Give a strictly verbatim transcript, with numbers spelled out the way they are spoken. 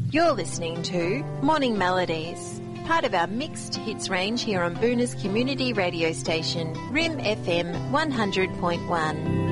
You're listening to Morning Melodies, part of our mixed hits range here on Boona's community radio station, R I M F M one hundred point one.